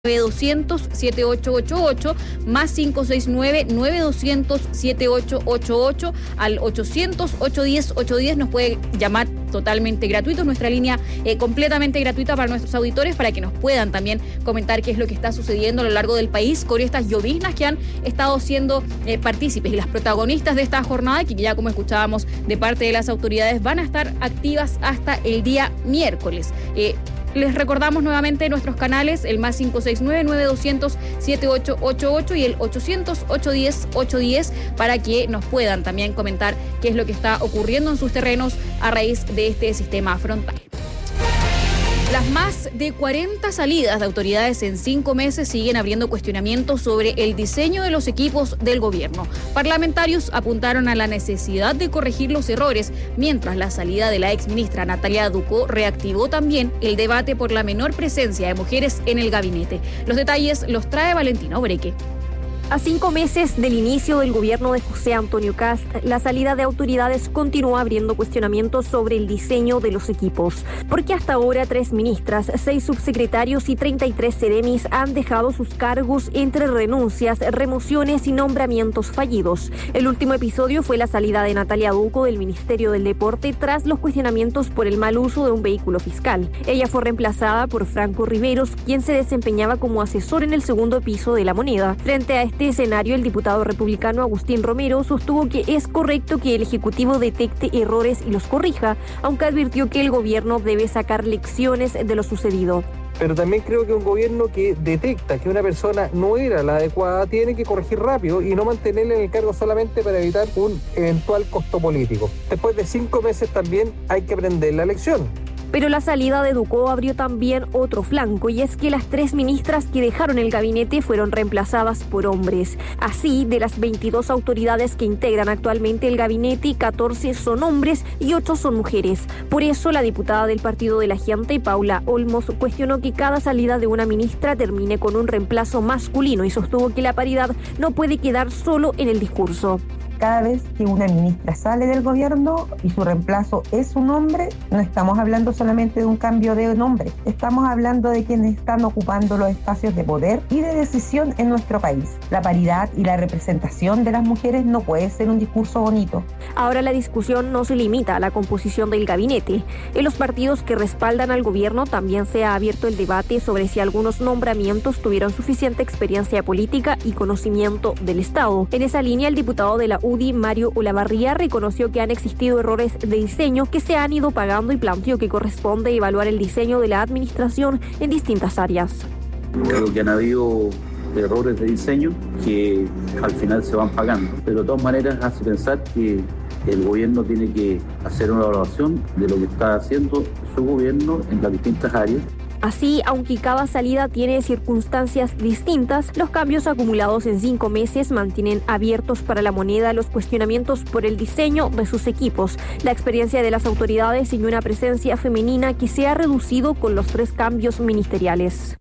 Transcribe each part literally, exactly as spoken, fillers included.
nueve doscientos, siete ocho ocho ocho, más cinco seis nueve, nueve doscientos, siete ocho ocho ocho, al ochocientos, ochocientos diez, ochocientos diez nos puede llamar totalmente gratuito, nuestra línea eh, completamente gratuita para nuestros auditores, para que nos puedan también comentar qué es lo que está sucediendo a lo largo del país con estas lloviznas que han estado siendo eh, partícipes y las protagonistas de esta jornada, que ya como escuchábamos de parte de las autoridades van a estar activas hasta el día miércoles. Eh, Les recordamos nuevamente nuestros canales, el más cinco seis nueve, nueve doscientos, siete ocho ocho ocho y el ochocientos, ochocientos diez, ochocientos diez, para que nos puedan también comentar qué es lo que está ocurriendo en sus terrenos a raíz de este sistema frontal. Las más de cuarenta salidas de autoridades en cinco meses siguen abriendo cuestionamientos sobre el diseño de los equipos del gobierno. Parlamentarios apuntaron a la necesidad de corregir los errores, mientras la salida de la exministra Natalia Ducó reactivó también el debate por la menor presencia de mujeres en el gabinete. Los detalles los trae Valentina Obreque. A cinco meses del inicio del gobierno de José Antonio Kast, la salida de autoridades continúa abriendo cuestionamientos sobre el diseño de los equipos, porque hasta ahora tres ministras, seis subsecretarios y treinta y tres seremis han dejado sus cargos entre renuncias, remociones y nombramientos fallidos. El último episodio fue la salida de Natalia Ducó del Ministerio del Deporte tras los cuestionamientos por el mal uso de un vehículo fiscal. Ella fue reemplazada por Franco Riveros, quien se desempeñaba como asesor en el segundo piso de La Moneda. Frente a este escenario, el diputado republicano Agustín Romero sostuvo que es correcto que el Ejecutivo detecte errores y los corrija, aunque advirtió que el gobierno debe sacar lecciones de lo sucedido. Pero también creo que un gobierno que detecta que una persona no era la adecuada tiene que corregir rápido y no mantenerla en el cargo solamente para evitar un eventual costo político. Después de cinco meses también hay que aprender la lección. Pero la salida de Ducó abrió también otro flanco, y es que las tres ministras que dejaron el gabinete fueron reemplazadas por hombres. Así, de las veintidós autoridades que integran actualmente el gabinete, catorce son hombres y ocho son mujeres. Por eso, la diputada del Partido de la Gente, Paula Olmos, cuestionó que cada salida de una ministra termine con un reemplazo masculino y sostuvo que la paridad no puede quedar solo en el discurso. Cada vez que una ministra sale del gobierno y su reemplazo es un hombre, no estamos hablando solamente de un cambio de nombre, estamos hablando de quienes están ocupando los espacios de poder y de decisión en nuestro país. La paridad y la representación de las mujeres no puede ser un discurso bonito. Ahora la discusión no se limita a la composición del gabinete. En los partidos que respaldan al gobierno también se ha abierto el debate sobre si algunos nombramientos tuvieron suficiente experiencia política y conocimiento del Estado. En esa línea, el diputado de la U D I, Mario Olavarría, reconoció que han existido errores de diseño que se han ido pagando y planteó que corresponde evaluar el diseño de la administración en distintas áreas. Creo que han habido errores de diseño que al final se van pagando, pero de todas maneras hace pensar que el gobierno tiene que hacer una evaluación de lo que está haciendo su gobierno en las distintas áreas. Así, aunque cada salida tiene circunstancias distintas, los cambios acumulados en cinco meses mantienen abiertos para La Moneda los cuestionamientos por el diseño de sus equipos, la experiencia de las autoridades y una presencia femenina que se ha reducido con los tres cambios ministeriales.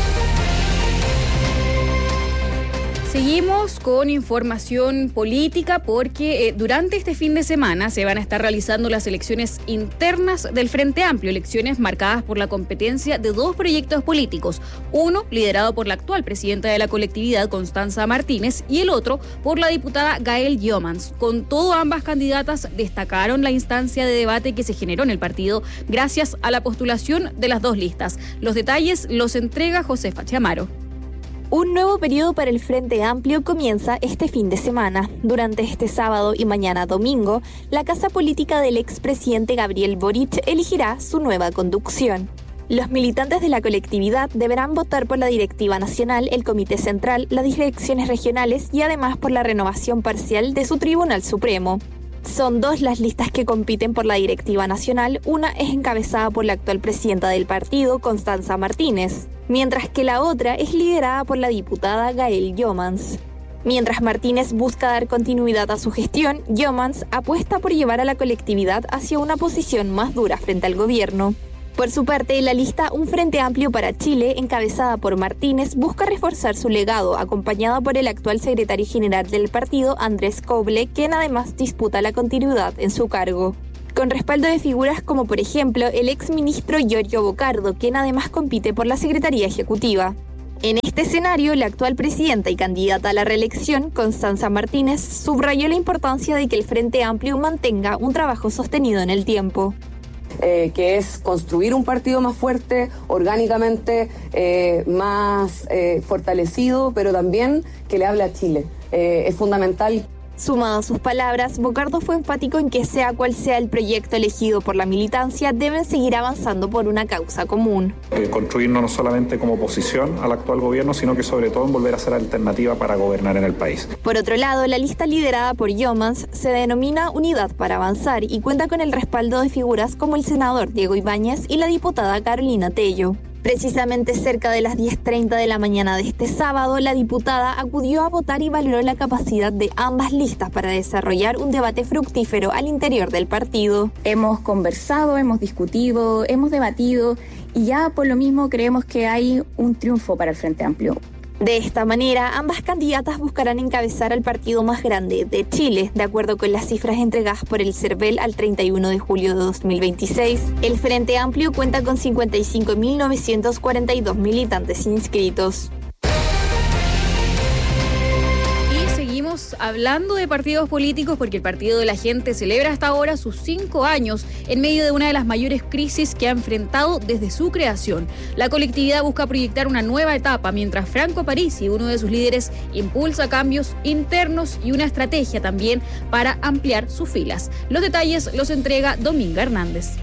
Seguimos con información política porque eh, durante este fin de semana se van a estar realizando las elecciones internas del Frente Amplio, elecciones marcadas por la competencia de dos proyectos políticos, uno liderado por la actual presidenta de la colectividad, Constanza Martínez, y el otro por la diputada Gael Jomans. Con todo, ambas candidatas destacaron la instancia de debate que se generó en el partido gracias a la postulación de las dos listas. Los detalles los entrega Josefa Chamaro. Un nuevo periodo para el Frente Amplio comienza este fin de semana. Durante este sábado y mañana domingo, la casa política del expresidente Gabriel Boric elegirá su nueva conducción. Los militantes de la colectividad deberán votar por la directiva nacional, el comité central, las direcciones regionales y además por la renovación parcial de su Tribunal Supremo. Son dos las listas que compiten por la directiva nacional. Una es encabezada por la actual presidenta del partido, Constanza Martínez, mientras que la otra es liderada por la diputada Gael Jomans. Mientras Martínez busca dar continuidad a su gestión, Jomans apuesta por llevar a la colectividad hacia una posición más dura frente al gobierno. Por su parte, la lista Un Frente Amplio para Chile, encabezada por Martínez, busca reforzar su legado, acompañada por el actual secretario general del partido, Andrés Coble, quien además disputa la continuidad en su cargo. Con respaldo de figuras como, por ejemplo, el exministro Giorgio Bocardo, quien además compite por la Secretaría Ejecutiva. En este escenario, la actual presidenta y candidata a la reelección, Constanza Martínez, subrayó la importancia de que el Frente Amplio mantenga un trabajo sostenido en el tiempo. Eh, que es construir un partido más fuerte, orgánicamente eh, más eh, fortalecido, pero también que le hable a Chile. Eh, es fundamental. Sumado a sus palabras, Bocardo fue enfático en que sea cual sea el proyecto elegido por la militancia, deben seguir avanzando por una causa común. Eh, construirnos no solamente como oposición al actual gobierno, sino que sobre todo en volver a ser alternativa para gobernar en el país. Por otro lado, la lista liderada por Yeomans se denomina Unidad para Avanzar y cuenta con el respaldo de figuras como el senador Diego Ibáñez y la diputada Carolina Tello. Precisamente cerca de las diez treinta de la mañana de este sábado, la diputada acudió a votar y valoró la capacidad de ambas listas para desarrollar un debate fructífero al interior del partido. Hemos conversado, hemos discutido, hemos debatido y ya por lo mismo creemos que hay un triunfo para el Frente Amplio. De esta manera, ambas candidatas buscarán encabezar al partido más grande de Chile, de acuerdo con las cifras entregadas por el CERVEL al treinta y uno de julio de dos mil veintiséis. El Frente Amplio cuenta con cincuenta y cinco mil novecientos cuarenta y dos militantes inscritos. Hablando de partidos políticos, porque el Partido de la Gente celebra hasta ahora sus cinco años en medio de una de las mayores crisis que ha enfrentado desde su creación. La colectividad busca proyectar una nueva etapa, mientras Franco Parisi, uno de sus líderes, impulsa cambios internos y una estrategia también para ampliar sus filas. Los detalles los entrega Dominga Hernández.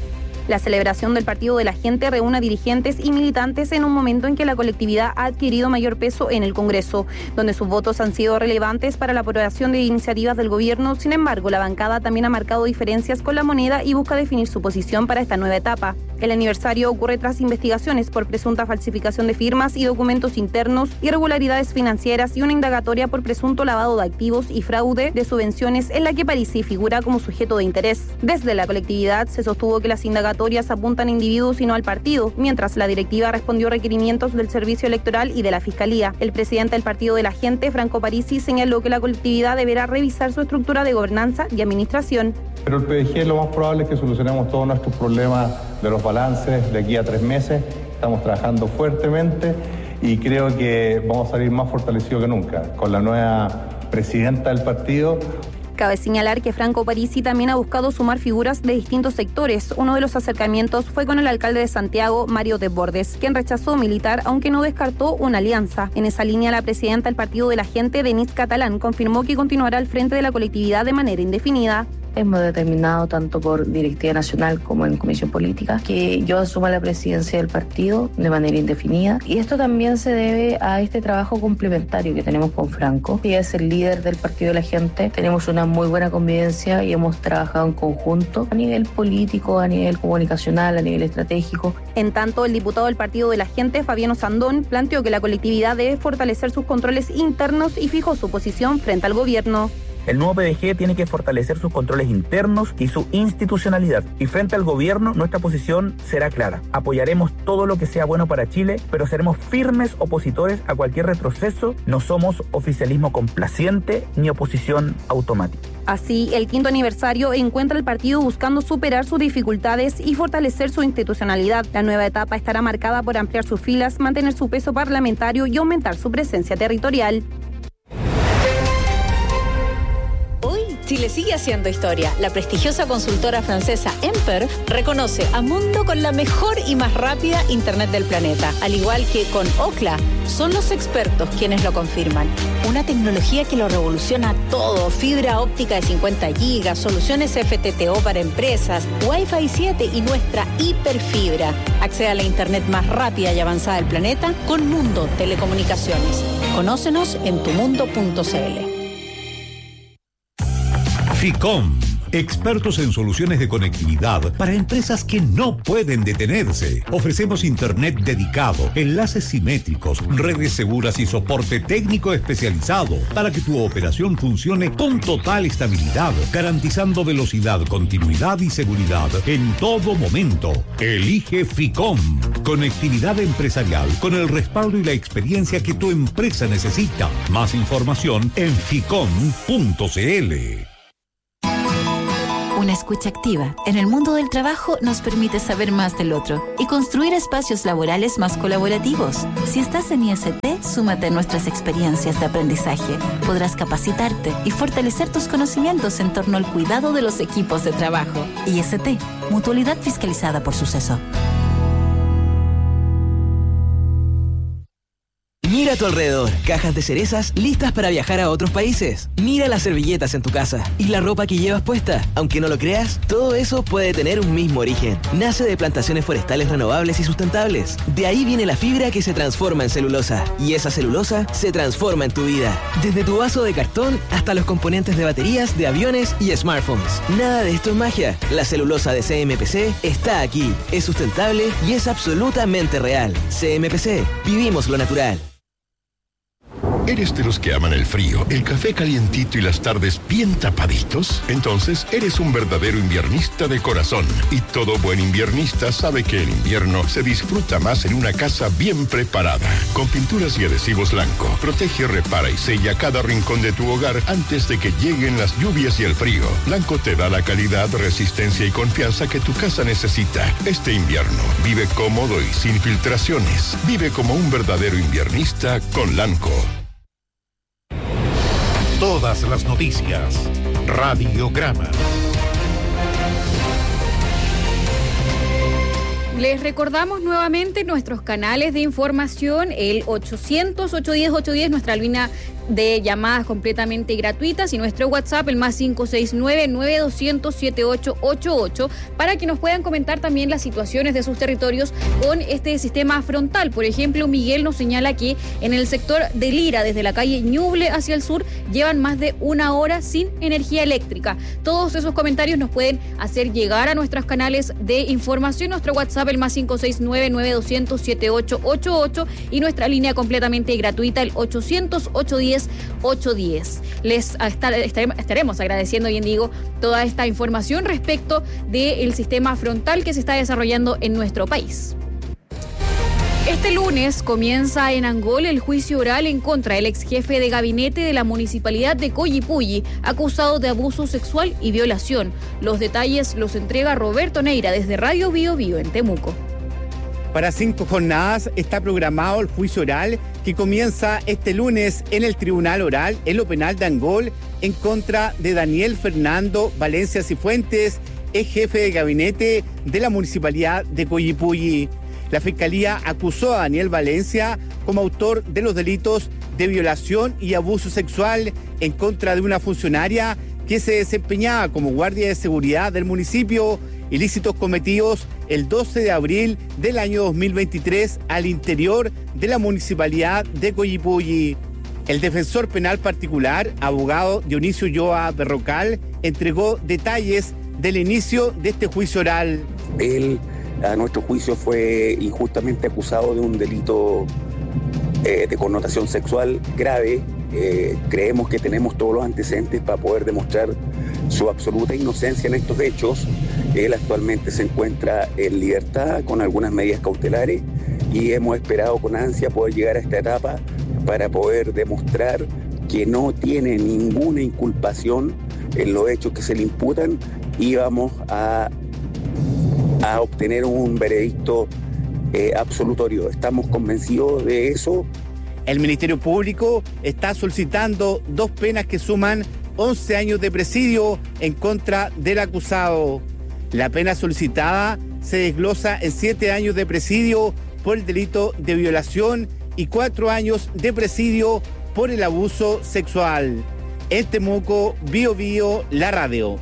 La celebración del Partido de la Gente reúne a dirigentes y militantes en un momento en que la colectividad ha adquirido mayor peso en el Congreso, donde sus votos han sido relevantes para la aprobación de iniciativas del gobierno. Sin embargo, la bancada también ha marcado diferencias con la moneda y busca definir su posición para esta nueva etapa. El aniversario ocurre tras investigaciones por presunta falsificación de firmas y documentos internos, irregularidades financieras y una indagatoria por presunto lavado de activos y fraude de subvenciones en la que Parisi figura como sujeto de interés. Desde la colectividad se sostuvo que las indagatorias apuntan a individuos y no al partido, mientras la directiva respondió requerimientos del Servicio Electoral y de la Fiscalía. El presidente del Partido de la Gente, Franco Parisi, señaló que la colectividad deberá revisar su estructura de gobernanza y administración. Pero el P D G lo más probable es que solucionemos todos nuestros problemas de los balances de aquí a tres meses. Estamos trabajando fuertemente y creo que vamos a salir más fortalecidos que nunca con la nueva presidenta del partido. Cabe señalar que Franco Parisi también ha buscado sumar figuras de distintos sectores. Uno de los acercamientos fue con el alcalde de Santiago, Mario Desbordes, quien rechazó militar, aunque no descartó una alianza. En esa línea, la presidenta del Partido de la Gente, Denise Catalán, confirmó que continuará al frente de la colectividad de manera indefinida. Hemos determinado tanto por directiva nacional como en comisión política que yo asuma la presidencia del partido de manera indefinida, y esto también se debe a este trabajo complementario que tenemos con Franco, que es el líder del Partido de la Gente. Tenemos una muy buena convivencia y hemos trabajado en conjunto a nivel político, a nivel comunicacional, a nivel estratégico. En tanto, el diputado del Partido de la Gente, Fabiano Sandón, planteó que la colectividad debe fortalecer sus controles internos y fijó su posición frente al gobierno. El nuevo P D G tiene que fortalecer sus controles internos y su institucionalidad. Y frente al gobierno, nuestra posición será clara. Apoyaremos todo lo que sea bueno para Chile, pero seremos firmes opositores a cualquier retroceso. No somos oficialismo complaciente ni oposición automática. Así, el quinto aniversario encuentra al partido buscando superar sus dificultades y fortalecer su institucionalidad. La nueva etapa estará marcada por ampliar sus filas, mantener su peso parlamentario y aumentar su presencia territorial. Chile sigue haciendo historia. La prestigiosa consultora francesa Emperf reconoce a Mundo con la mejor y más rápida internet del planeta. Al igual que con Ookla, son los expertos quienes lo confirman. Una tecnología que lo revoluciona todo. Fibra óptica de cincuenta gigas, soluciones F T T O para empresas, Wi-Fi siete y nuestra hiperfibra. Accede a la internet más rápida y avanzada del planeta con Mundo Telecomunicaciones. Conócenos en tu mundo punto c l. Ficom, expertos en soluciones de conectividad para empresas que no pueden detenerse. Ofrecemos internet dedicado, enlaces simétricos, redes seguras y soporte técnico especializado para que tu operación funcione con total estabilidad, garantizando velocidad, continuidad y seguridad en todo momento. Elige Ficom, conectividad empresarial con el respaldo y la experiencia que tu empresa necesita. Más información en ficom punto c l. Una escucha activa en el mundo del trabajo nos permite saber más del otro y construir espacios laborales más colaborativos. Si estás en I S T, súmate a nuestras experiencias de aprendizaje. Podrás capacitarte y fortalecer tus conocimientos en torno al cuidado de los equipos de trabajo. I S T, Mutualidad fiscalizada por Suceso. Mira a tu alrededor, cajas de cerezas listas para viajar a otros países. Mira las servilletas en tu casa y la ropa que llevas puesta. Aunque no lo creas, todo eso puede tener un mismo origen. Nace de plantaciones forestales renovables y sustentables. De ahí viene la fibra que se transforma en celulosa. Y esa celulosa se transforma en tu vida. Desde tu vaso de cartón hasta los componentes de baterías, de aviones y smartphones. Nada de esto es magia. La celulosa de C M P C está aquí. Es sustentable y es absolutamente real. C M P C. Vivimos lo natural. ¿Eres de los que aman el frío, el café calientito y las tardes bien tapaditos? Entonces, eres un verdadero inviernista de corazón. Y todo buen inviernista sabe que el invierno se disfruta más en una casa bien preparada. Con pinturas y adhesivos Lanco, protege, repara y sella cada rincón de tu hogar antes de que lleguen las lluvias y el frío. Lanco te da la calidad, resistencia y confianza que tu casa necesita. Este invierno, vive cómodo y sin filtraciones. Vive como un verdadero inviernista con Lanco. Todas las noticias. Radiograma. Les recordamos nuevamente nuestros canales de información, el ochocientos, ochocientos diez, ochocientos diez, nuestra línea de llamadas completamente gratuitas, y nuestro WhatsApp, el más cinco seis nueve, nueve dos cero cero, siete ocho ocho ocho, para que nos puedan comentar también las situaciones de sus territorios con este sistema frontal. Por ejemplo, Miguel nos señala que en el sector de Lira, desde la calle Ñuble hacia el sur, llevan más de una hora sin energía eléctrica. Todos esos comentarios nos pueden hacer llegar a nuestros canales de información, nuestro WhatsApp, el más cinco seis nueve, nueve dos cero cero, siete ocho ocho ocho, y nuestra línea completamente gratuita, el ochocientos, ochocientos diez, ochocientos diez. Les estar, estaremos agradeciendo, bien digo, toda esta información respecto del sistema frontal que se está desarrollando en nuestro país. Este lunes comienza en Angol el juicio oral en contra del ex jefe de gabinete de la municipalidad de Coyipulli, acusado de abuso sexual y violación. Los detalles los entrega Roberto Neira desde Radio Bio Bio en Temuco. Para cinco jornadas está programado el juicio oral que comienza este lunes en el Tribunal Oral en lo penal de Angol en contra de Daniel Fernando Valencia Cifuentes, ex jefe de gabinete de la municipalidad de Coyipulli. La Fiscalía acusó a Daniel Valencia como autor de los delitos de violación y abuso sexual en contra de una funcionaria que se desempeñaba como guardia de seguridad del municipio, ilícitos cometidos el doce de abril del año dos mil veintitrés al interior de la municipalidad de Coyipulli. El defensor penal particular, abogado Dionisio Ulloa Berrocal, entregó detalles del inicio de este juicio oral. Él, a nuestro juicio, fue injustamente acusado de un delito eh, de connotación sexual grave. Eh, creemos que tenemos todos los antecedentes para poder demostrar su absoluta inocencia en estos hechos. Él actualmente se encuentra en libertad con algunas medidas cautelares y hemos esperado con ansia poder llegar a esta etapa para poder demostrar que no tiene ninguna inculpación en los hechos que se le imputan y vamos a, a obtener un veredicto eh, absolutorio. Estamos convencidos de eso. El Ministerio Público está solicitando dos penas que suman once años de presidio en contra del acusado. La pena solicitada se desglosa en siete años de presidio por el delito de violación y cuatro años de presidio por el abuso sexual. En Temuco, Bio Bio, la radio.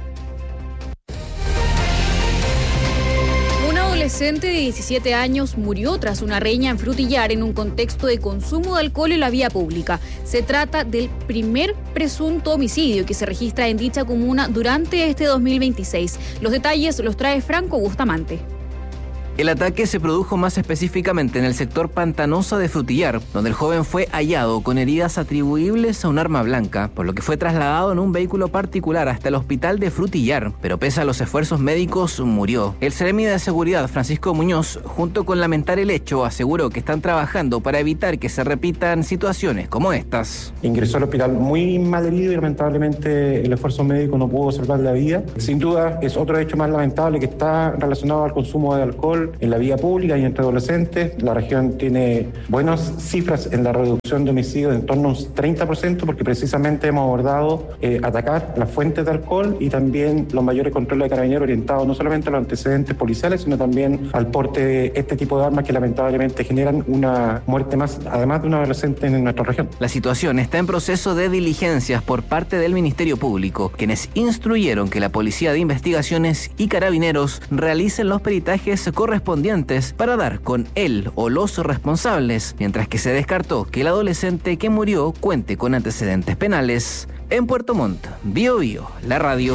Un adolescente de diecisiete años murió tras una riña en Frutillar en un contexto de consumo de alcohol en la vía pública. Se trata del primer presunto homicidio que se registra en dicha comuna durante este dos mil veintiséis. Los detalles los trae Franco Bustamante. El ataque se produjo más específicamente en el sector Pantanosa de Frutillar, donde el joven fue hallado con heridas atribuibles a un arma blanca, por lo que fue trasladado en un vehículo particular hasta el hospital de Frutillar, pero pese a los esfuerzos médicos murió. El Seremi de Seguridad, Francisco Muñoz, junto con lamentar el hecho, aseguró que están trabajando para evitar que se repitan situaciones como estas. Ingresó al hospital muy mal herido y lamentablemente el esfuerzo médico no pudo salvar la vida. Sin duda es otro hecho más lamentable que está relacionado al consumo de alcohol en la vía pública y entre adolescentes. La región tiene buenas cifras en la reducción de homicidios en torno a un treinta por ciento porque precisamente hemos abordado eh, atacar las fuentes de alcohol y también los mayores controles de carabineros orientados no solamente a los antecedentes policiales, sino también al porte de este tipo de armas que lamentablemente generan una muerte más, además de un adolescente en nuestra región. La situación está en proceso de diligencias por parte del Ministerio Público, quienes instruyeron que la Policía de Investigaciones y Carabineros realicen los peritajes correspondientes para dar con él o los responsables, mientras que se descartó que el adolescente que murió cuente con antecedentes penales. En Puerto Montt, Bio Bio, la radio.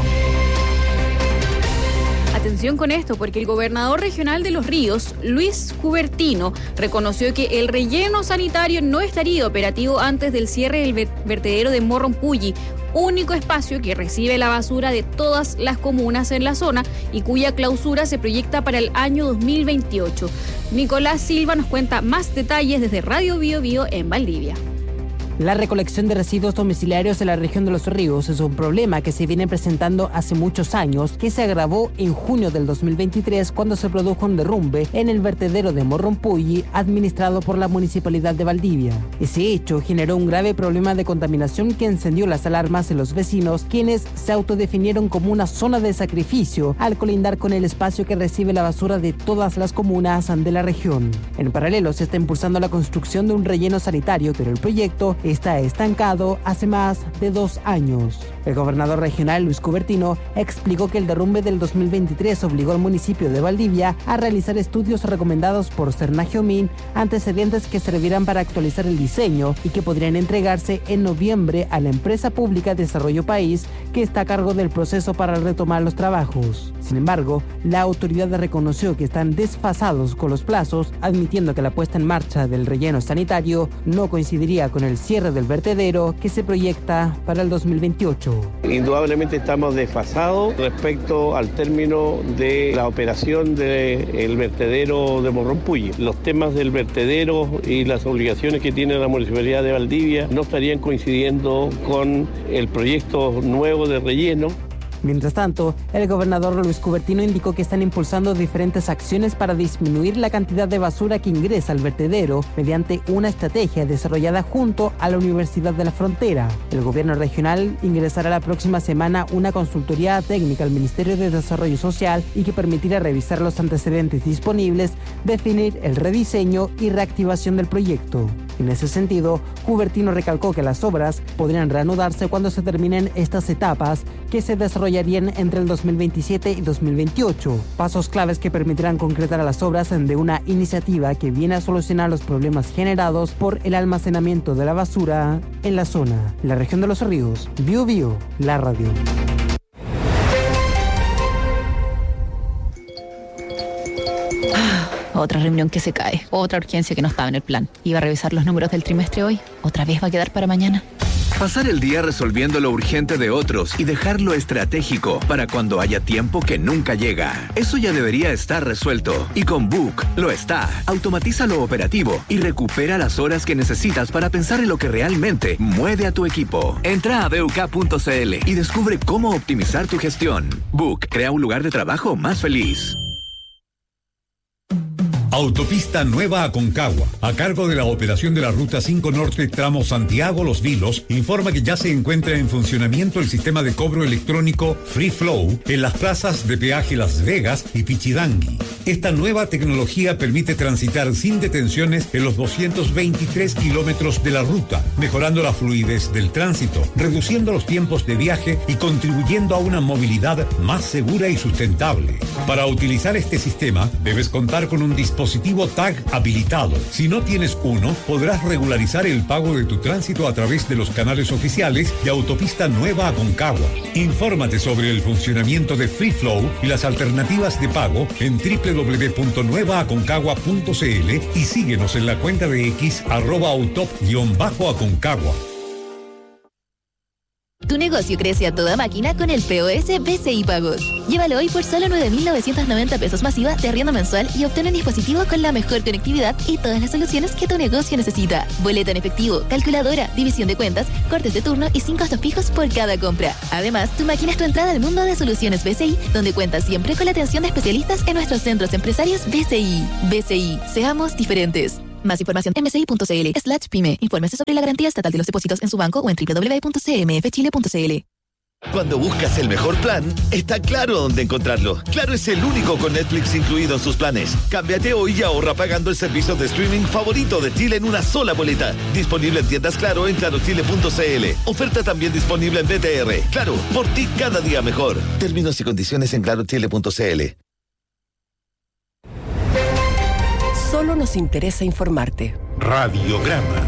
Atención con esto, porque el gobernador regional de Los Ríos, Luis Cubertino, reconoció que el relleno sanitario no estaría operativo antes del cierre del vertedero de Morrompulli, único espacio que recibe la basura de todas las comunas en la zona y cuya clausura se proyecta para el año dos mil veintiocho. Nicolás Silva nos cuenta más detalles desde Radio Bio Bio en Valdivia. La recolección de residuos domiciliarios en la región de Los Ríos es un problema que se viene presentando hace muchos años, que se agravó en junio del dos mil veintitrés cuando se produjo un derrumbe en el vertedero de Morrompulli administrado por la Municipalidad de Valdivia. Ese hecho generó un grave problema de contaminación que encendió las alarmas en los vecinos, quienes se autodefinieron como una zona de sacrificio al colindar con el espacio que recibe la basura de todas las comunas de la región. En paralelo se está impulsando la construcción de un relleno sanitario, pero el proyecto está estancado hace más de dos años. El gobernador regional Luis Cubertino explicó que el derrumbe del dos mil veintitrés obligó al municipio de Valdivia a realizar estudios recomendados por Cernagiomín, antecedentes que servirán para actualizar el diseño y que podrían entregarse en noviembre a la empresa pública Desarrollo País, que está a cargo del proceso para retomar los trabajos. Sin embargo, la autoridad reconoció que están desfasados con los plazos, admitiendo que la puesta en marcha del relleno sanitario no coincidiría con el cierre del vertedero que se proyecta para el dos mil veintiocho. Indudablemente estamos desfasados respecto al término de la operación del vertedero de Morrompulli. Los temas del vertedero y las obligaciones que tiene la Municipalidad de Valdivia no estarían coincidiendo con el proyecto nuevo de relleno. Mientras tanto, el gobernador Luis Cubertino indicó que están impulsando diferentes acciones para disminuir la cantidad de basura que ingresa al vertedero mediante una estrategia desarrollada junto a la Universidad de la Frontera. El gobierno regional ingresará la próxima semana una consultoría técnica al Ministerio de Desarrollo Social y que permitirá revisar los antecedentes disponibles, definir el rediseño y reactivación del proyecto. En ese sentido, Cubertino recalcó que las obras podrían reanudarse cuando se terminen estas etapas, que se desarrollarían entre el dos mil veintisiete y dos mil veintiocho, pasos claves que permitirán concretar las obras de una iniciativa que viene a solucionar los problemas generados por el almacenamiento de la basura en la zona. En la región de Los Ríos, Bio Bio, la radio. Otra reunión que se cae, otra urgencia que no estaba en el plan. Iba a revisar los números del trimestre hoy, otra vez va a quedar para mañana. Pasar el día resolviendo lo urgente de otros y dejar lo estratégico para cuando haya tiempo que nunca llega. Eso ya debería estar resuelto. Y con Book lo está. Automatiza lo operativo y recupera las horas que necesitas para pensar en lo que realmente mueve a tu equipo. Entra a B U K punto C L y descubre cómo optimizar tu gestión. Book crea un lugar de trabajo más feliz. Autopista Nueva Aconcagua, a cargo de la operación de la Ruta cinco Norte tramo Santiago-Los Vilos, informa que ya se encuentra en funcionamiento el sistema de cobro electrónico Free Flow en las plazas de peaje Las Vegas y Pichidangui. Esta nueva tecnología permite transitar sin detenciones en los doscientos veintitrés kilómetros de la ruta, mejorando la fluidez del tránsito, reduciendo los tiempos de viaje y contribuyendo a una movilidad más segura y sustentable. Para utilizar este sistema, debes contar con un dispositivo dispositivo Tag habilitado. Si no tienes uno, podrás regularizar el pago de tu tránsito a través de los canales oficiales de Autopista Nueva Aconcagua. Infórmate sobre el funcionamiento de Free Flow y las alternativas de pago en doble u doble u doble u punto nueva aconcagua punto c l y síguenos en la cuenta de X arroba autop-aconcagua. Tu negocio crece a toda máquina con el P O S B C I Pagos. Llévalo hoy por solo nueve mil novecientos noventa pesos masiva de arriendo mensual y obtén un dispositivo con la mejor conectividad y todas las soluciones que tu negocio necesita. Boleta en efectivo, calculadora, división de cuentas, cortes de turno y sin costos fijos por cada compra. Además, tu máquina es tu entrada al mundo de soluciones B C I, donde cuentas siempre con la atención de especialistas en nuestros centros empresarios B C I. B C I, seamos diferentes. Más información en bci.cl slash pyme. Infórmese sobre la garantía estatal de los depósitos en su banco o en doble u doble u doble u punto c m f chile punto c l. Cuando buscas el mejor plan, está claro dónde encontrarlo. Claro es el único con Netflix incluido en sus planes. Cámbiate hoy y ahorra pagando el servicio de streaming favorito de Chile en una sola boleta. Disponible en tiendas Claro en claro chile punto c l. Oferta también disponible en B T R. Claro, por ti cada día mejor. Términos y condiciones en claro chile punto c l. Solo nos interesa informarte. Radiograma.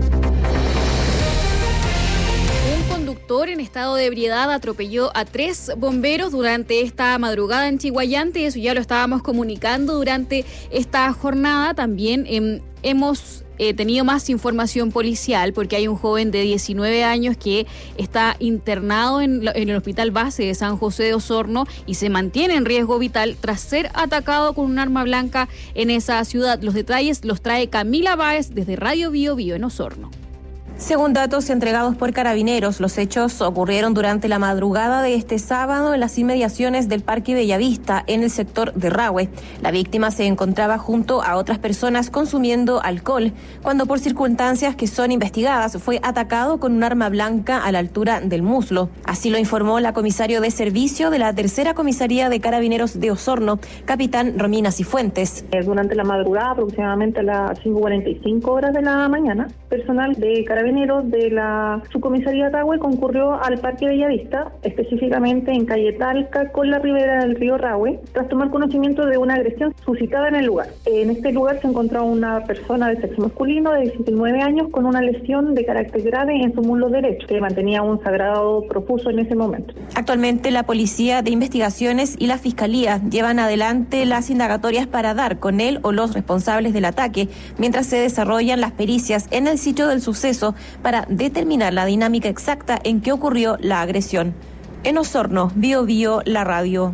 Un conductor en estado de ebriedad atropelló a tres bomberos durante esta madrugada en Chiguayante, y eso ya lo estábamos comunicando durante esta jornada. También eh, hemos eh, tenido más información policial porque hay un joven de diecinueve años que está internado en, en el hospital base de San José de Osorno y se mantiene en riesgo vital tras ser atacado con un arma blanca en esa ciudad. Los detalles los trae Camila Báez desde Radio Bio Bio en Osorno. Según datos entregados por Carabineros, los hechos ocurrieron durante la madrugada de este sábado en las inmediaciones del Parque Bellavista, en el sector de Rahue. La víctima se encontraba junto a otras personas consumiendo alcohol, cuando por circunstancias que son investigadas fue atacado con un arma blanca a la altura del muslo. Así lo informó la comisario de servicio de la tercera comisaría de Carabineros de Osorno, capitán Romina Cifuentes. Durante la madrugada, aproximadamente a las cinco cuarenta y cinco horas de la mañana, personal de Carabineros de la subcomisaría Rahue concurrió al Parque Bellavista, específicamente en calle Talca con la ribera del río Rahue, tras tomar conocimiento de una agresión suscitada en el lugar. En este lugar se encontraba una persona de sexo masculino de diecinueve años con una lesión de carácter grave en su muslo derecho, que mantenía un sangrado profuso en ese momento. Actualmente la Policía de Investigaciones y la Fiscalía llevan adelante las indagatorias para dar con él o los responsables del ataque, mientras se desarrollan las pericias en el sitio del suceso para determinar la dinámica exacta en que ocurrió la agresión. En Osorno, Bio Bio, la radio.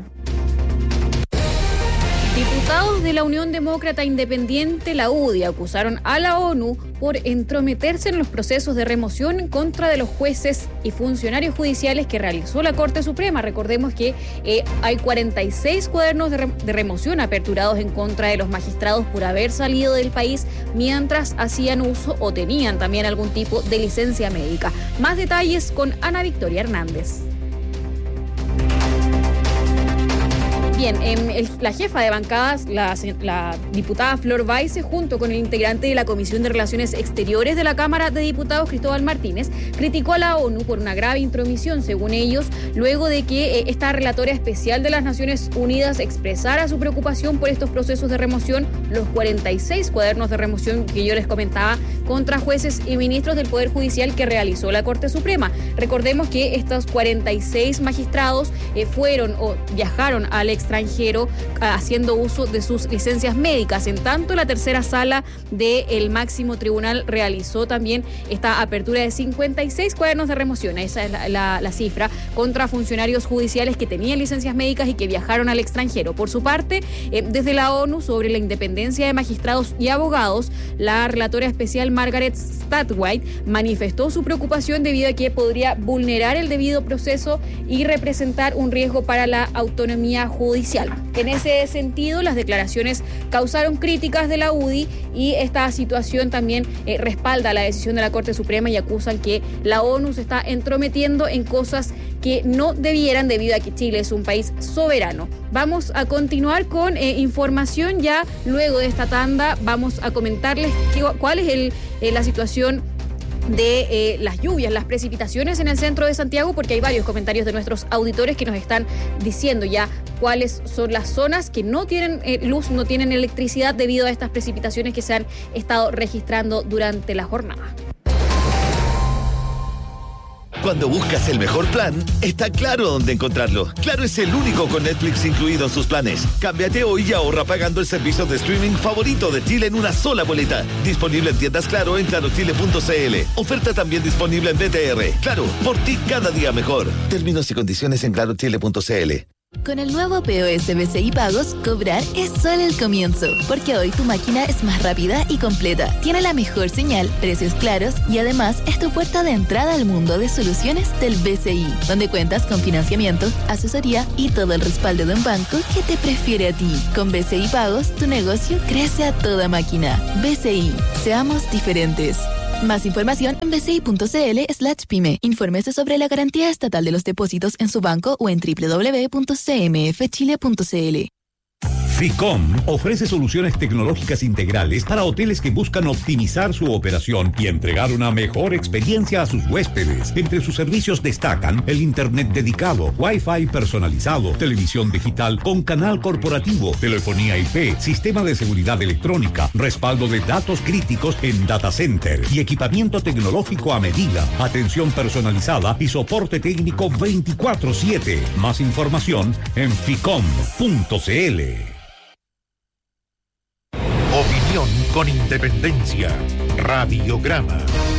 Diputados de la Unión Demócrata Independiente, la U D I, acusaron a la ONU por entrometerse en los procesos de remoción en contra de los jueces y funcionarios judiciales que realizó la Corte Suprema. Recordemos que eh, hay cuarenta y seis cuadernos de, re de remoción aperturados en contra de los magistrados por haber salido del país mientras hacían uso o tenían también algún tipo de licencia médica. Más detalles con Ana Victoria Hernández. Bien, eh, el, la jefa de bancadas, la, la diputada Flor Baise, junto con el integrante de la Comisión de Relaciones Exteriores de la Cámara de Diputados, Cristóbal Martínez, criticó a la ONU por una grave intromisión, según ellos, luego de que eh, esta relatora especial de las Naciones Unidas expresara su preocupación por estos procesos de remoción, los cuarenta y seis cuadernos de remoción que yo les comentaba contra jueces y ministros del Poder Judicial que realizó la Corte Suprema. Recordemos que estos cuarenta y seis magistrados eh, fueron o viajaron al extranjero extranjero haciendo uso de sus licencias médicas. En tanto, la tercera sala del máximo tribunal realizó también esta apertura de cincuenta y seis cuadernos de remoción, esa es la, la, la cifra, contra funcionarios judiciales que tenían licencias médicas y que viajaron al extranjero. Por su parte, eh, desde la ONU, sobre la independencia de magistrados y abogados, la relatora especial Margaret Statwhite manifestó su preocupación debido a que podría vulnerar el debido proceso y representar un riesgo para la autonomía judicial. En ese sentido, las declaraciones causaron críticas de la U D I y esta situación también eh, respalda la decisión de la Corte Suprema y acusan que la ONU se está entrometiendo en cosas que no debieran debido a que Chile es un país soberano. Vamos a continuar con eh, información ya luego de esta tanda. Vamos a comentarles qué, cuál es el, eh, la situación de eh, las lluvias, las precipitaciones en el centro de Santiago, porque hay varios comentarios de nuestros auditores que nos están diciendo ya cuáles son las zonas que no tienen eh, luz, no tienen electricidad debido a estas precipitaciones que se han estado registrando durante la jornada. Cuando buscas el mejor plan, está claro dónde encontrarlo. Claro es el único con Netflix incluido en sus planes. Cámbiate hoy y ahorra pagando el servicio de streaming favorito de Chile en una sola boleta. Disponible en tiendas Claro en claro chile punto c l. Oferta también disponible en B T R. Claro, por ti cada día mejor. Términos y condiciones en claro chile punto c l. Con el nuevo P O S B C I Pagos, cobrar es solo el comienzo, porque hoy tu máquina es más rápida y completa, tiene la mejor señal, precios claros y además es tu puerta de entrada al mundo de soluciones del B C I, donde cuentas con financiamiento, asesoría y todo el respaldo de un banco que te prefiere a ti. Con B C I Pagos, tu negocio crece a toda máquina. B C I, seamos diferentes. Más información en b c i punto c l slash pyme. Infórmese sobre la garantía estatal de los depósitos en su banco o en doble u doble u doble u punto c m f chile punto c l. Ficom ofrece soluciones tecnológicas integrales para hoteles que buscan optimizar su operación y entregar una mejor experiencia a sus huéspedes. Entre sus servicios destacan el internet dedicado, Wi-Fi personalizado, televisión digital con canal corporativo, telefonía I P, sistema de seguridad electrónica, respaldo de datos críticos en data center y equipamiento tecnológico a medida, atención personalizada y soporte técnico veinticuatro siete. Más información en ficom punto c l. Opinión con independencia. Radiograma.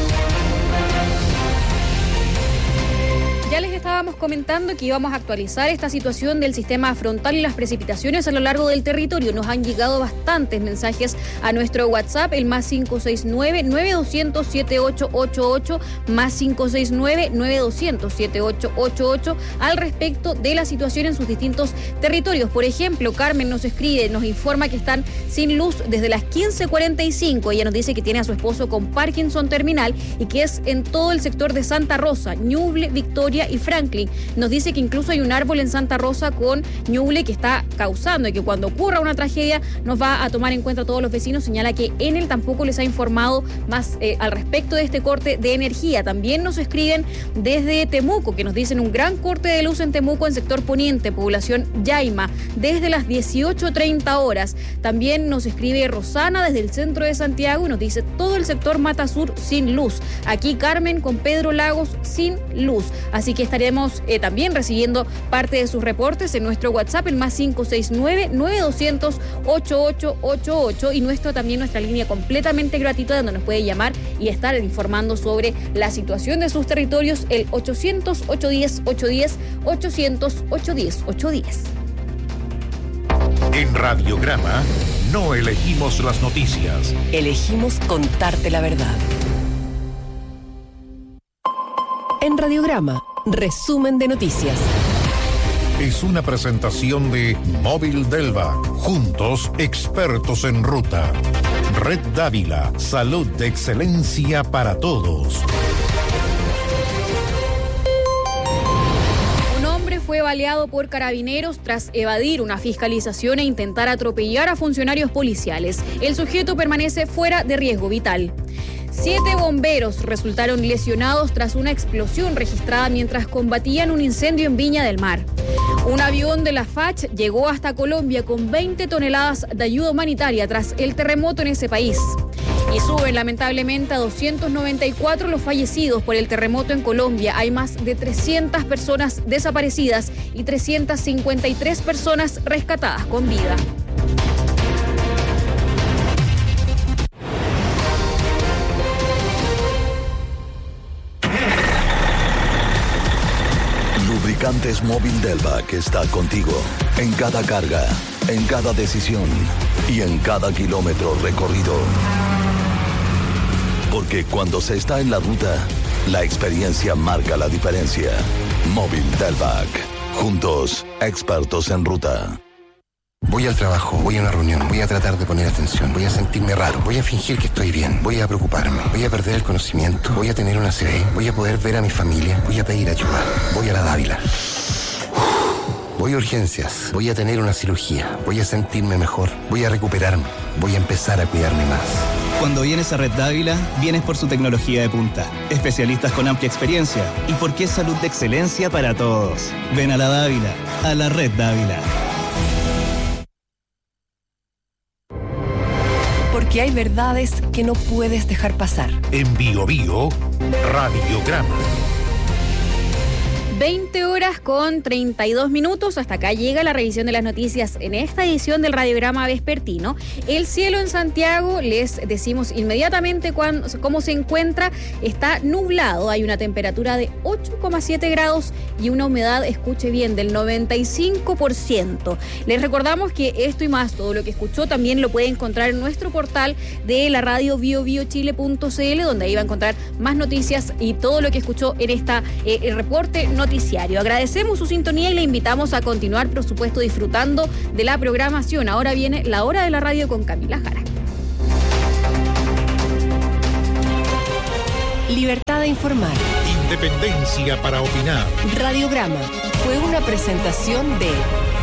Ya les estábamos comentando que íbamos a actualizar esta situación del sistema frontal y las precipitaciones a lo largo del territorio. Nos han llegado bastantes mensajes a nuestro WhatsApp, el más cinco seis nueve, nueve dos cero cero, siete ocho ocho ocho, más cinco seis nueve, nueve dos cero cero, siete ocho ocho ocho, al respecto de la situación en sus distintos territorios. Por ejemplo, Carmen nos escribe, nos informa que están sin luz desde las quince cuarenta y cinco. Ella nos dice que tiene a su esposo con Parkinson terminal y que es en todo el sector de Santa Rosa, Ñuble, Victoria y Franklin. Nos dice que incluso hay un árbol en Santa Rosa con Ñuble que está causando y que cuando ocurra una tragedia nos va a tomar en cuenta a todos los vecinos. Señala que en él tampoco les ha informado más eh, al respecto de este corte de energía. También nos escriben desde Temuco, que nos dicen un gran corte de luz en Temuco, en sector poniente, población Yaima, desde las dieciocho treinta horas. También nos escribe Rosana desde el centro de Santiago y nos dice todo el sector Mata Sur sin luz. Aquí Carmen con Pedro Lagos sin luz. Así que estaremos eh, también recibiendo parte de sus reportes en nuestro WhatsApp, el más cinco seis nueve, nueve dos cero cero, ocho ocho ocho ocho, y nuestro también nuestra línea completamente gratuita donde nos puede llamar y estar informando sobre la situación de sus territorios, el ochocientos, ochocientos diez, ochocientos diez, ochocientos, ochocientos diez, ochocientos diez. En Radiograma no elegimos las noticias. Elegimos contarte la verdad. En Radiograma, resumen de noticias. Es una presentación de Móvil Delva. Juntos, expertos en ruta. Red Dávila, salud de excelencia para todos. Un hombre fue baleado por carabineros tras evadir una fiscalización e intentar atropellar a funcionarios policiales. El sujeto permanece fuera de riesgo vital. Siete bomberos resultaron lesionados tras una explosión registrada mientras combatían un incendio en Viña del Mar. Un avión de la F A C llegó hasta Colombia con veinte toneladas de ayuda humanitaria tras el terremoto en ese país. Y suben lamentablemente a doscientos noventa y cuatro los fallecidos por el terremoto en Colombia. Hay más de trescientas personas desaparecidas y trescientas cincuenta y tres personas rescatadas con vida. Lubricantes Móvil Delva, que está contigo en cada carga, en cada decisión y en cada kilómetro recorrido. Porque cuando se está en la ruta, la experiencia marca la diferencia. Móvil Delvac. Juntos, expertos en ruta. Voy al trabajo, voy a una reunión, voy a tratar de poner atención, voy a sentirme raro, voy a fingir que estoy bien, voy a preocuparme, voy a perder el conocimiento, voy a tener una C V, voy a poder ver a mi familia, voy a pedir ayuda, voy a la Dávila. Voy a urgencias, voy a tener una cirugía, voy a sentirme mejor, voy a recuperarme, voy a empezar a cuidarme más. Cuando vienes a Red Dávila, vienes por su tecnología de punta, especialistas con amplia experiencia y porque es salud de excelencia para todos. Ven a la Dávila, a la Red Dávila. porque hay verdades que no puedes dejar pasar. En Bio Bio, Radiograma. veinte horas con treinta y dos minutos. Hasta acá llega la revisión de las noticias en esta edición del Radiograma Vespertino. El cielo en Santiago, les decimos inmediatamente cuán, cómo se encuentra. Está nublado, hay una temperatura de ocho coma siete grados y una humedad, escuche bien, del noventa y cinco por ciento. Les recordamos que esto y más, todo lo que escuchó, también lo puede encontrar en nuestro portal de la radio bio bio chile punto c l, donde ahí va a encontrar más noticias y todo lo que escuchó en esta eh, el reporte noticiario. Agradecemos su sintonía y le invitamos a continuar, por supuesto, disfrutando de la programación. Ahora viene la hora de la radio con Camila Jara. Libertad de informar. Independencia para opinar. Radiograma fue una presentación de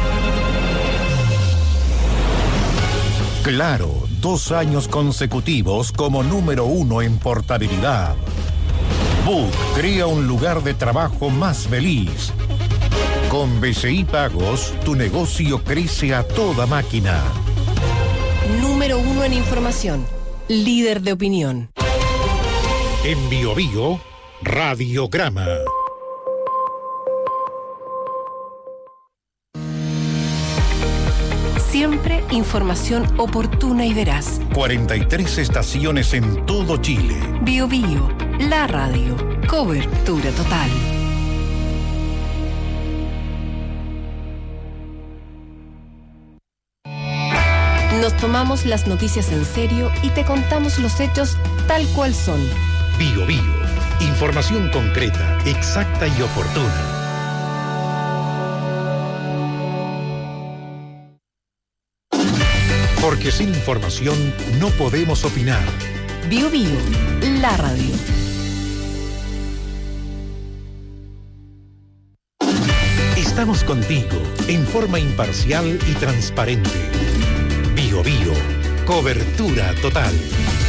Claro, dos años consecutivos como número uno en portabilidad. Book crea un lugar de trabajo más feliz. Con B C I Pagos, tu negocio crece a toda máquina. Número uno en información. Líder de opinión. En Bio Bio, Radiograma. Siempre información oportuna y veraz. cuarenta y tres estaciones en todo Chile. Bio Bio, la radio. Cobertura total. Nos tomamos las noticias en serio y te contamos los hechos tal cual son. Bio Bio, información concreta, exacta y oportuna. Porque sin información no podemos opinar. Bio Bio, la radio. Estamos contigo en forma imparcial y transparente. Bio Bio, cobertura total.